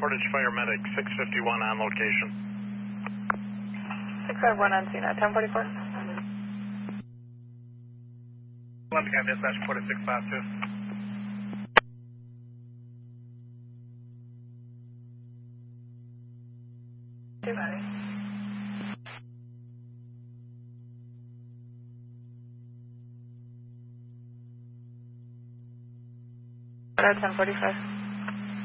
Portage Fire Medic, 651 on location. 651 on scene at 1044. 11 can dispatch, Portage 652. Two body. At 1045.